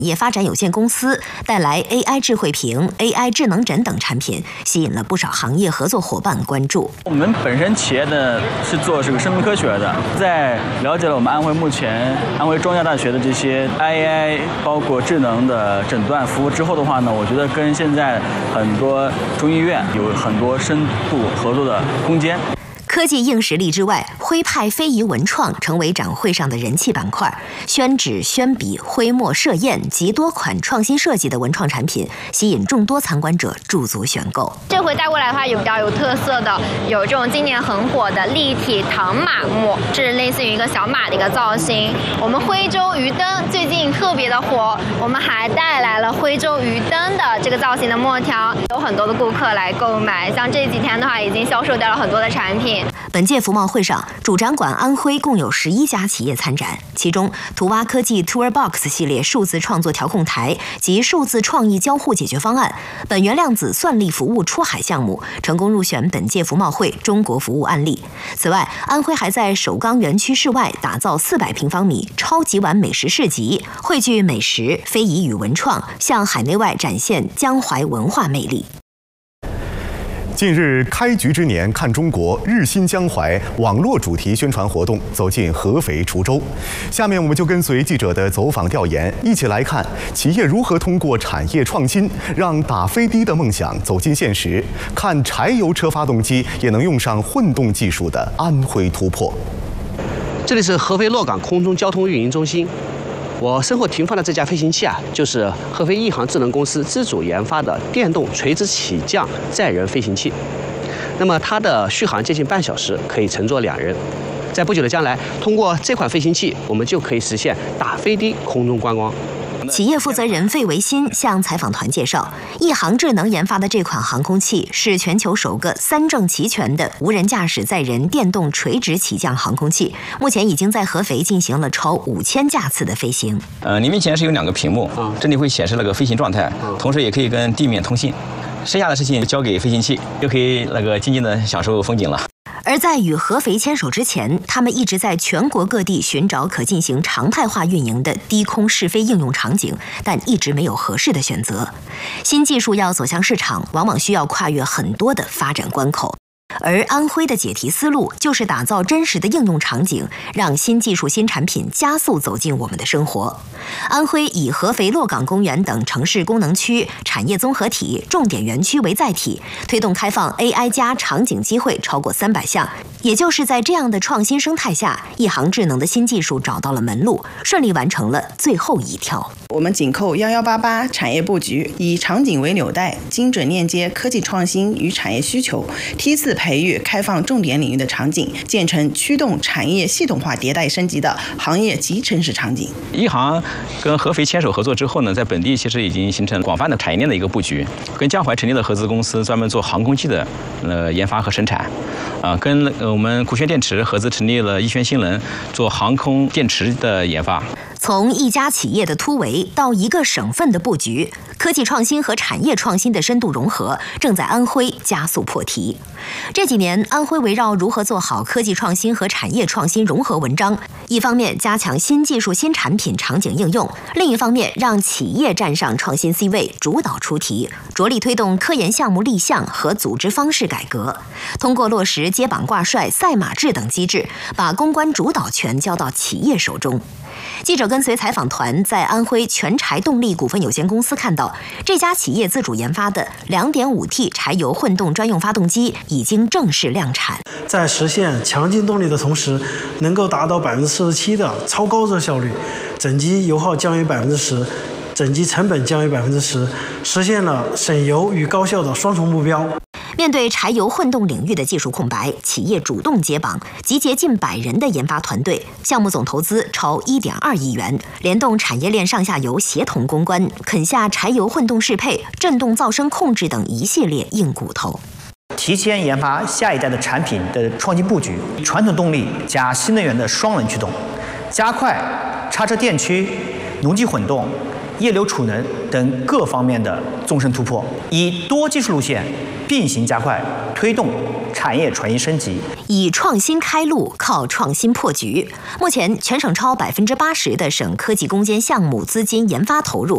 业发展有限公司带来 AI 智慧屏、AI 智能枕等产品，吸引了不少行业合作伙伴关注。 我们本身企业呢是做这个生命科学的，在了解了我们安徽目前安徽中医药大学的这些 AI 包括智能的诊断服务之后的话呢，我觉得跟现在很多中医院有很多深度合作的空间。 科技硬实力之外，徽派非遗文创成为展会上的人气板块。宣纸、宣笔、徽墨、设砚及多款创新设计的文创产品，吸引众多参观者驻足选购。 这回带过来的话，有比较有特色的，有这种今年很火的立体唐马木，是类似于一个小马的一个造型。我们徽州鱼灯最近特别的火，我们还带来了徽州鱼灯的这个造型的墨条，有很多的顾客来购买。像这几天的话，已经销售掉了很多的产品。 本届服贸会上，主展馆安徽共有11家企业参展，其中图蛙科技 TourBox 系列数字创作调控台及数字创意交互解决方案、本源量子算力服务出海项目成功入选本届服贸会中国服务案例。此外，安徽还在首钢园区室外打造400平方米超级碗美食市集，汇聚美食、非遗与文创，向海内外展现江淮文化魅力。 近日，开局之年看中国日新江淮网络主题宣传活动走进合肥、滁州。下面我们就跟随记者的走访调研，一起来看企业如何通过产业创新，让打飞的的梦想走进现实，看柴油车发动机也能用上混动技术的安徽突破。 这里是合肥洛港空中交通运营中心。我身后停放的这架飞行器就是合肥亿航智能公司自主研发的电动垂直起降载人飞行器。那么它的续航接近半小时，可以乘坐2人。在不久的将来，通过这款飞行器，我们就可以实现打飞的空中观光。 企业负责人费维新向采访团介绍，亿航智能研发的这款航空器是全球首个3证齐全的无人驾驶载人电动垂直起降航空器，目前已经在合肥进行了超5000架次的飞行。 你面前是有2个屏幕，这里会显示那个飞行状态，同时也可以跟地面通信。剩下的事情交给飞行器，就可以静静的享受风景了。 而在与合肥牵手之前，他们一直在全国各地寻找可进行常态化运营的低空试飞应用场景，但一直没有合适的选择。新技术要走向市场，往往需要跨越很多的发展关口。而安徽的解题思路就是打造真实的应用场景，让新技术新产品加速走进我们的生活。安徽以合肥洛港公园等城市功能区、产业综合体、重点园区为载体，推动开放 AI 加场景机会超过300项。也就是在这样的创新生态下，亿航智能的新技术找到了门路，顺利完成了最后一跳。 我们紧扣1188产业布局，以场景为纽带，精准链接科技创新与产业需求，梯次培育开放重点领域的场景，建成驱动产业系统化迭代升级的行业及城市场景。 亿航跟合肥牵手合作之后呢，在本地其实已经形成广泛的产业链的一个布局，跟江淮成立的合资公司专门做航空器的研发和生产，跟我们古轩电池合资成立了亿轩新能做航空电池的研发。 从一家企业的突围到一个省份的布局，科技创新和产业创新的深度融合正在安徽加速破题。这几年，安徽围绕如何做好科技创新和产业创新融合文章，一方面加强新技术新产品场景应用，另一方面让企业站上创新 C 位，主导出题，着力推动科研项目立项和组织方式改革，通过落实接榜挂帅、赛马制等机制，把公关主导权交到企业手中。记者跟随采访团在安徽全柴动力股份有限公司看到，这家企业自主研发的 2.5T 柴油混动专用发动机已经正式量产。 在实现强劲动力的同时，能够达到47%的超高热效率，整机油耗降于10%，整机成本降于10%，实现了省油与高效的双重目标。 面对柴油混动领域的技术空白，企业主动接榜，集结近100人的研发团队，项目总投资超1.2亿元，联动产业链上下游协同攻关，啃下柴油混动适配、振动噪声控制等一系列硬骨头。 提前研发下一代的产品的创新布局，传统动力加新能源的双轮驱动，加快叉车电驱、农机混动、液流储能等各方面的纵深突破，以多技术路线并行加快，推动产业创新升级。 以创新开路，靠创新破局。目前，全省超80%的省科技攻坚项目资金研发投入